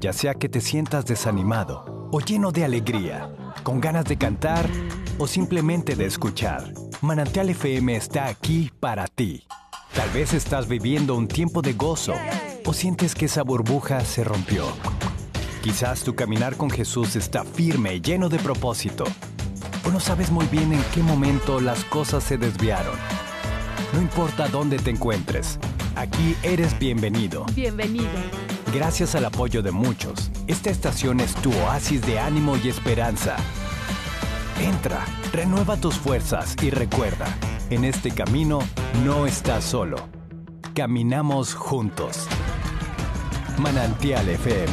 ya sea que te sientas desanimado o lleno de alegría, con ganas de cantar o simplemente de escuchar. Manantial FM está aquí para ti. Tal vez estás viviendo un tiempo de gozo o sientes que esa burbuja se rompió. Quizás tu caminar con Jesús está firme y lleno de propósito. O no sabes muy bien en qué momento las cosas se desviaron. No importa dónde te encuentres, aquí eres bienvenido. Bienvenido. Gracias al apoyo de muchos, esta estación es tu oasis de ánimo y esperanza. Entra, renueva tus fuerzas y recuerda, en este camino no estás solo. Caminamos juntos. Manantial FM.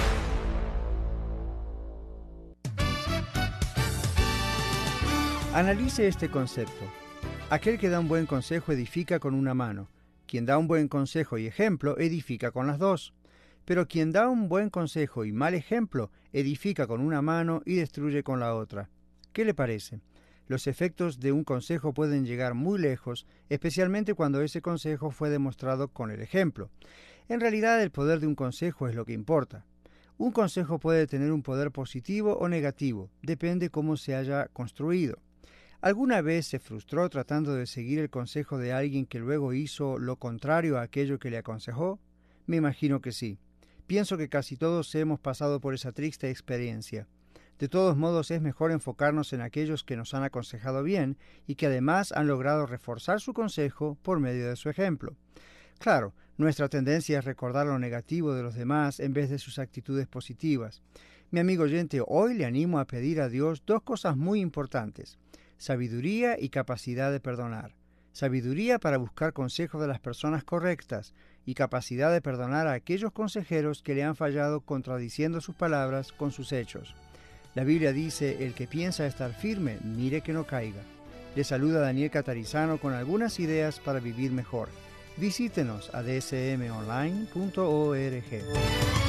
Analice este concepto. Aquel que da un buen consejo edifica con una mano. Quien da un buen consejo y ejemplo edifica con las dos. Pero quien da un buen consejo y mal ejemplo edifica con una mano y destruye con la otra. ¿Qué le parece? Los efectos de un consejo pueden llegar muy lejos, especialmente cuando ese consejo fue demostrado con el ejemplo. En realidad, el poder de un consejo es lo que importa. Un consejo puede tener un poder positivo o negativo, depende cómo se haya construido. ¿Alguna vez se frustró tratando de seguir el consejo de alguien que luego hizo lo contrario a aquello que le aconsejó? Me imagino que sí. Pienso que casi todos hemos pasado por esa triste experiencia. De todos modos, es mejor enfocarnos en aquellos que nos han aconsejado bien y que además han logrado reforzar su consejo por medio de su ejemplo. Claro, nuestra tendencia es recordar lo negativo de los demás en vez de sus actitudes positivas. Mi amigo oyente, hoy le animo a pedir a Dios dos cosas muy importantes: sabiduría y capacidad de perdonar. Sabiduría para buscar consejos de las personas correctas y capacidad de perdonar a aquellos consejeros que le han fallado contradiciendo sus palabras con sus hechos. La Biblia dice: el que piensa estar firme, mire que no caiga. Le saluda Daniel Catarizano con algunas ideas para vivir mejor. Visítenos a dsmonline.org.